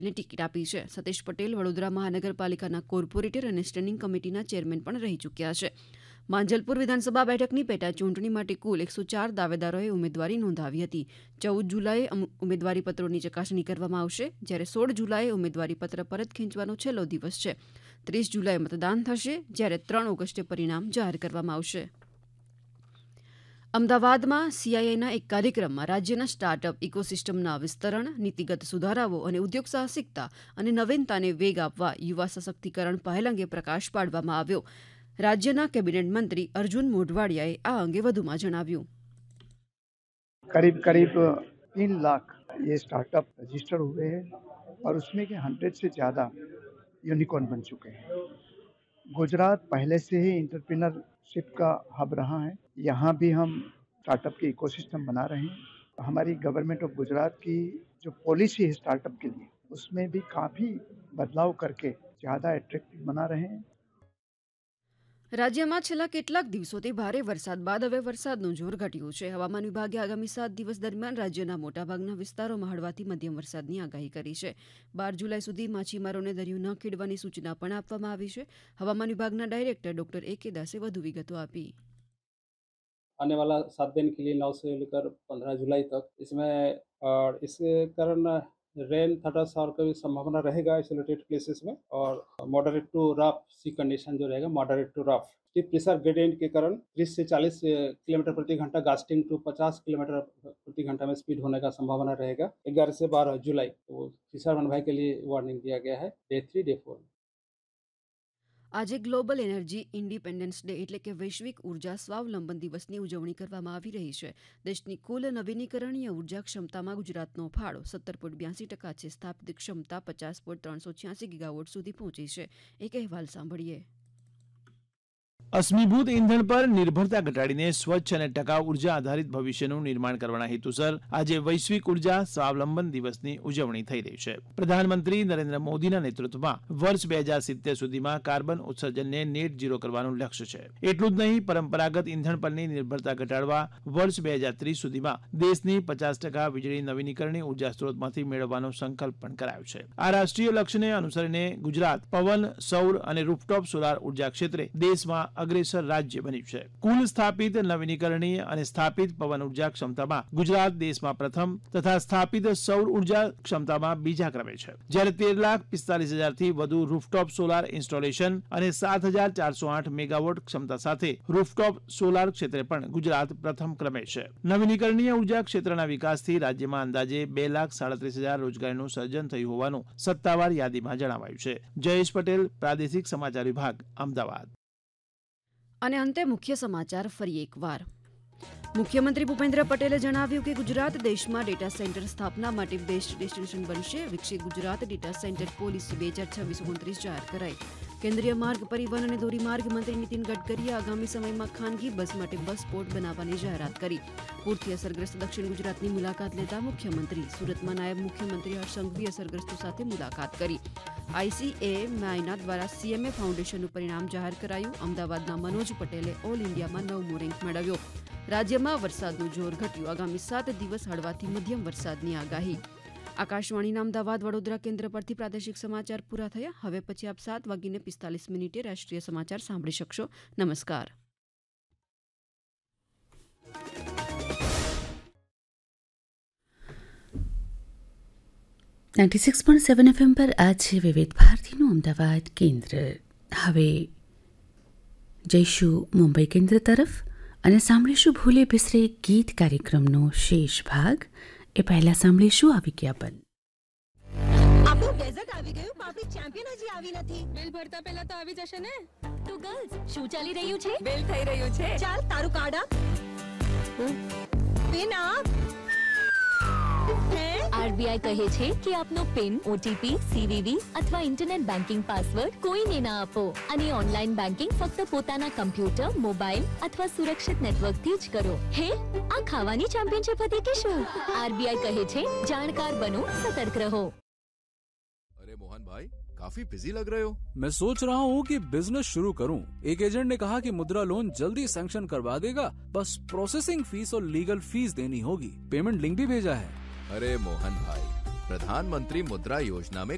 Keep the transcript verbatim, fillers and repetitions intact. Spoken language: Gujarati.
ને ટિકિટ આપી છે. સતીશ પટેલ વડોદરા મહાનગરપાલિકાના કોર્પોરેટર અને સ્ટેન્ડિંગ કમિટીના ચેરમેન પણ રહી ચૂક્યા છે. માંજલપુર વિધાનસભા બેઠકની પેટા ચૂંટણી માટે કુલ એકસો ચાર દાવેદારોએ ઉમેદવારી નોંધાવી હતી. ચૌદ જુલાઈએ ઉમેદવારી પત્રોની ચકાસણી કરવામાં આવશે, જ્યારે સોળ જુલાઈએ ઉમેદવારી પત્ર પરત ખેંચવાનો છેલ્લો દિવસ છે. ત્રીસ જુલાઈએ મતદાન થશે, જ્યારે ત્રણ ઓગસ્ટે પરિણામ જાહેર કરવામાં આવશે. અમદાવાદમાં સીઆઈઆઈના એક કાર્યક્રમમાં રાજ્યના સ્ટાર્ટઅપ ઇકોસિસ્ટમના વિસ્તરણ, નીતિગત સુધારાઓ અને ઉદ્યોગ સાહસિકતા અને નવીનતાને વેગ આપવા યુવા સશક્તિકરણ પહેલ અંગે પ્રકાશ પાડવામાં આવ્યો. राज्य कैबिनेट मंत्री अर्जुन मोढवाडिया आ अंगे વધુમાં જણાવ્યું. करीब करीब तीन लाख ये स्टार्टअप रजिस्टर हुए हैं और उसमें के हंड्रेड से ज़्यादा यूनिकॉर्न बन चुके हैं. गुजरात पहले से ही एंटरप्रेन्योरशिप का हब रहा है. यहाँ भी हम स्टार्टअप के इकोसिस्टम बना रहे हैं. हमारी गवर्नमेंट ऑफ गुजरात की जो पॉलिसी है स्टार्टअप के लिए, उसमें भी काफ़ी बदलाव करके ज़्यादा एट्रेक्टिव बना रहे हैं. રાજ્યમાં છેલ્લા કેટલાક દિવસોથી ભારે વરસાદ બાદ હવે વરસાદનું જોર ઘટ્યું છે. હવામાન વિભાગે આગામી સાત દિવસ દરમિયાન રાજ્યના મોટાભાગના વિસ્તારોમાં હળવાથી મધ્યમ વરસાદની આગાહી કરી છે. બાર જુલાઈ સુધી માછીમારોને દરિયો ન ખેડવાની સૂચના પણ આપવામાં આવી છે. હવામાન વિભાગના ડાયરેક્ટર ડોક્ટર એ કે દાસે વધુ વિગતો આપી. आने वाला सात दिन के लिए नौ से लेकर पंद्रह जुलाई तक इसमें और इसके कारण रेन थोड़ा सा और कभी संभावना रहेगा आइसोलेटेड प्लेसेस में और moderate to rough C condition जो रहेगा moderate to rough. Steep pressure gradient के कारण तीस से चालीस किलोमीटर प्रति घंटा गास्टिंग टू पचास किलोमीटर प्रति घंटा में स्पीड होने का संभावना रहेगा. ग्यारह से बारह जुलाई तो किसान भाई के लिए वार्निंग दिया गया है डे थ्री डे फोर. આજે ગ્લોબલ એનર્જી ઇન્ડિપેન્ડન્સ ડે એટલે કે વૈશ્વિક ઉર્જા સ્વાવલંબન દિવસની ઉજવણી કરવામાં આવી રહી છે. દેશની કુલ નવીનીકરણીય ઉર્જા ક્ષમતામાં ગુજરાતનો ફાળો સત્તર પોઈન્ટ બ્યાસી ટકા છે. સ્થાપિત ક્ષમતા પચાસ પોઈન્ટ ત્રણસો છ્યાસી ગીગાવોટ સુધી પહોંચી છે. એક અહેવાલ સાંભળીએ. અશ્મિભૂત ઇંધણ પર નિર્ભરતા ઘટાડીને સ્વચ્છ અને ટકાઉ ઉર્જા આધારિત ભવિષ્યનું નિર્માણ કરવાના હેતુસર આજે વૈશ્વિક ઉર્જા સ્વાવલંબન દિવસની ઉજવણી થઈ રહી છે. પ્રધાનમંત્રી નરેન્દ્ર મોદીના નેતૃત્વમાં વર્ષ બે હજાર સિત્તેર સુધીમાં કાર્બન ઉત્સર્જનને નેટ ઝીરો કરવાનું લક્ષ્ય છે. એટલું જ નહીં, પરંપરાગત ઇંધણ પરની નિર્ભરતા ઘટાડવા વર્ષ બે હજાર ત્રીસ સુધીમાં દેશની પચાસ ટકા વીજળી નવીનીકરણીય ઉર્જા સ્ત્રોતમાંથી મેળવવાનો સંકલ્પ પણ કરાયો છે. આ રાષ્ટ્રીય લક્ષ્યને અનુસરીને ગુજરાત પવન, સૌર અને રૂફટોપ સોલાર ઉર્જા ક્ષેત્રે દેશમાં અગ્રેસર રાજ્ય બન્યું છે. કુલ સ્થાપિત નવીનીકરણીય અને સ્થાપિત પવન ઉર્જા ક્ષમતામાં ગુજરાત દેશમાં પ્રથમ તથા સ્થાપિત સૌર ઉર્જા ક્ષમતામાં બીજા ક્રમે છે. જ્યારે તેર લાખ પિસ્તાલીસ હજારથી વધુ રૂફટોપ સોલાર ઇન્સ્ટોલેશન અને સાત હજાર ચારસો આઠ મેગાવોટ ક્ષમતા સાથે રૂફટોપ સોલાર ક્ષેત્રે પણ ગુજરાત પ્રથમ ક્રમે છે. નવીનીકરણીય ઉર્જા ક્ષેત્રના વિકાસથી રાજ્યમાં અંદાજે બે લાખ સાડત્રીસ હજાર રોજગારીનું સર્જન થયું હોવાનું સત્તાવાર યાદીમાં જણાવાયું છે. જયેશ પટેલ, પ્રાદેશિક સમાચાર વિભાગ, અમદાવાદ. અને અંતે મુખ્ય સમાચાર ફરી એકવાર. મુખ્યમંત્રી ભૂપેન્દ્ર પટેલે જણાવ્યું કે ગુજરાત દેશમાં ડેટા સેન્ટર સ્થાપના માટે બેસ્ટ ડેસ્ટિનેશન બનશે. વિકસિત ગુજરાત ડેટા સેન્ટર પોલિસી બે હજાર છવ્વીસ ઓગણત્રીસ જાહેર કરાઈ. કેન્દ્રીય માર્ગ પરિવહન અને ધોરીમાર્ગ મંત્રી નીતિન ગડકરીએ આગામી સમયમાં ખાનગી બસ માટે બસ પોર્ટ બનાવવાની જાહેરાત કરી. પૂરથી અસરગ્રસ્ત દક્ષિણ ગુજરાતની મુલાકાત લેતા મુખ્યમંત્રી સુરતમાં નાયબ મુખ્યમંત્રી હર્ષ સંઘવી અસરગ્રસ્તો સાથે મુલાકાત કરી. આઈસીએ માયના દ્વારા સીએમએ ફાઉન્ડેશનનું પરિણામ જાહેર કરાયું. અમદાવાદના મનોજ પટેલે ઓલ ઇન્ડિયામાં નવમો રેન્ક મેળવ્યો. રાજ્યમાં વરસાદનું જોર ઘટ્યું. આગામી સાત દિવસ હળવાથી મધ્યમ વરસાદની આગાહી. આકાશવાણીના અમદાવાદ વડોદરા કેન્દ્ર પરથી પ્રાદેશિક સમાચાર પૂરા થયા. હવે પછી આપ સાત વાગીને પિસ્તાલીસ મિનિટે રાષ્ટ્રીય સમાચાર સાંભળી શકશો. નમસ્કાર. Ninety six point seven FM પર આ છે વિવિધ ભારતીનું અમદાવાદ કેન્દ્ર. હવે જઈશું મુંબઈ કેન્દ્ર તરફ અને સાંભળીશું ભૂલે બિસરે ગીત કાર્યક્રમનો શેષ ભાગ. એ પહેલા સાંભળીશું આ વિજ્ઞાપન. આપણું ગેઝેટ આવી ગયું, પણ આપણી ચેમ્પિયન હજી આવી નથી. બિલ ભરતા પહેલા તો આવી જશે ને. તો ગર્લ્સ, શું ચાલી રહ્યું છે? બિલ થઈ રહ્યું છે. ચાલ તારું કાર્ડ આપ. પિન આપ. આરબીઆઈ કહે છે કે આપનો પિન, ઓટીપી, સીવીવી અથવા ઇન્ટરનેટ બેન્કિંગ પાસવર્ડ કોઈને ના આપો અને ઓનલાઈન બેન્કિંગ ફક્ત પોતાના કમ્પ્યુટર, મોબાઈલ અથવા સુરક્ષિત નેટવર્કથી જ કરો. હે, આ ખાવાની ચેમ્પિયનશિપ હતી કે શું? આરબીઆઈ કહે છે જાણકાર બનો, સતર્ક રહો. अरे मोहन भाई, काफी बिजी लग रहे हो. मैं सोच रहा हूँ कि बिजनेस शुरू करूँ. एक एजेंट ने कहा कि मुद्रा लोन जल्दी सैंक्शन करवा देगा, बस प्रोसेसिंग फीस और लीगल फीस देनी होगी. पेमेंट लिंक भी भेजा है. अरे मोहन भाई, प्रधानमंत्री मुद्रा योजना में